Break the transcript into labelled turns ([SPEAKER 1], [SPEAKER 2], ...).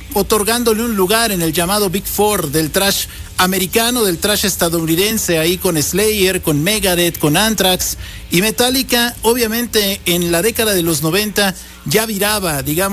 [SPEAKER 1] otorgándole un lugar en el llamado Big Four del thrash americano, del thrash estadounidense, ahí con Slayer, con Megadeth, con Anthrax, y Metallica, obviamente en la década de los 90 ya viraba, digamos,